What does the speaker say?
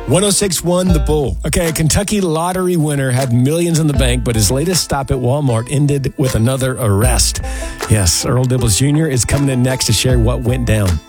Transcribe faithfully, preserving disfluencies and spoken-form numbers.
one oh six one The Bull. Okay, a Kentucky lottery winner had millions in the bank, but his latest stop at Walmart ended with another arrest. Yes, Earl Dibbles Junior is coming in next to share what went down.